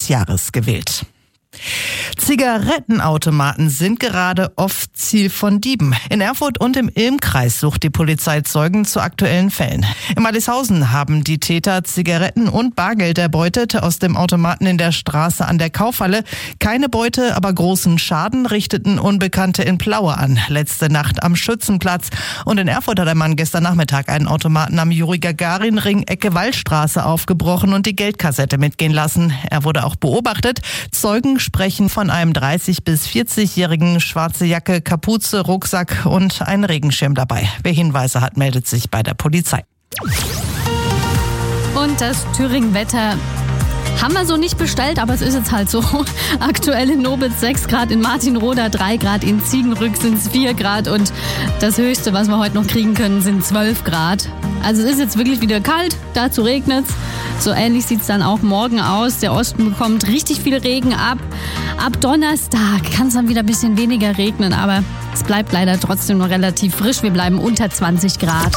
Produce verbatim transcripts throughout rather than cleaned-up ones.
Jahres gewählt. Zigarettenautomaten sind gerade oft Ziel von Dieben. In Erfurt und im Ilm-Kreis sucht die Polizei Zeugen zu aktuellen Fällen. In Madishausen haben die Täter Zigaretten und Bargeld erbeutet aus dem Automaten in der Straße an der Kaufhalle. Keine Beute, aber großen Schaden richteten Unbekannte in Plaue an. Letzte Nacht am Schützenplatz. Und in Erfurt hat ein Mann gestern Nachmittag einen Automaten am Juri-Gagarin-Ring Ecke Wallstraße aufgebrochen und die Geldkassette mitgehen lassen. Er wurde auch beobachtet. Zeugen sprechen von einem dreißig- bis vierzig-jährigen, schwarze Jacke, Kapuze, Rucksack und einen Regenschirm dabei. Wer Hinweise hat, meldet sich bei der Polizei. Und das Thüringen-Wetter haben wir so nicht bestellt, aber es ist jetzt halt so. Aktuell in Nobitz sechs Grad, in Martinroda drei Grad, in Ziegenrück sind es vier Grad und das Höchste, was wir heute noch kriegen können, sind zwölf Grad. Also es ist jetzt wirklich wieder kalt, dazu regnet's. So ähnlich sieht's dann auch morgen aus. Der Osten bekommt richtig viel Regen ab. Ab Donnerstag kann es dann wieder ein bisschen weniger regnen, aber es bleibt leider trotzdem noch relativ frisch. Wir bleiben unter zwanzig Grad.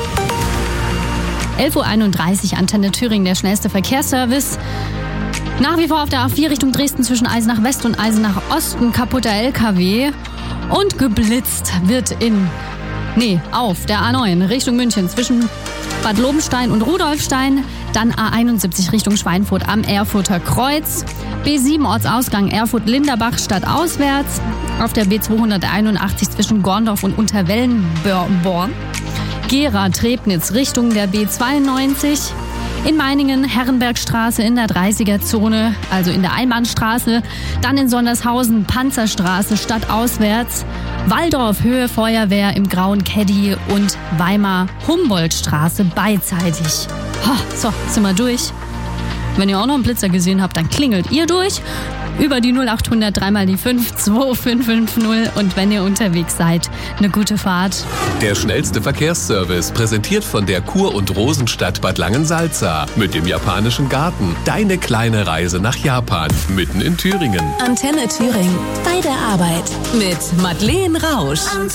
elf Uhr einunddreißig, Antenne Thüringen, der schnellste Verkehrsservice. Nach wie vor auf der A vier Richtung Dresden zwischen Eisenach West und Eisenach Osten kaputter L K W. Und geblitzt wird in, nee, auf der A neun Richtung München zwischen Bad Lobenstein und Rudolfstein. Dann A einundsiebzig Richtung Schweinfurt am Erfurter Kreuz. B sieben Ortsausgang Erfurt-Linderbach stadtauswärts. Auf der B zweihunderteinundachtzig zwischen Gorndorf und Unterwellenborn. Gera-Trebnitz Richtung der B zweiundneunzig. In Meiningen Herrenbergstraße in der dreißiger-Zone, also in der Einbahnstraße. Dann in Sondershausen Panzerstraße stadtauswärts. Waldorf Höhe Feuerwehr im Grauen Caddy und Weimar Humboldtstraße beidseitig. Ha, so, sind wir durch. Wenn ihr auch noch einen Blitzer gesehen habt, dann klingelt ihr durch. Über die null achthundert dreimal die fünf zwei fünf fünf null und wenn ihr unterwegs seid, eine gute Fahrt. Der schnellste Verkehrsservice, präsentiert von der Kur- und Rosenstadt Bad Langensalza mit dem japanischen Garten. Deine kleine Reise nach Japan, mitten in Thüringen. Antenne Thüringen, bei der Arbeit mit Madeleine Rausch.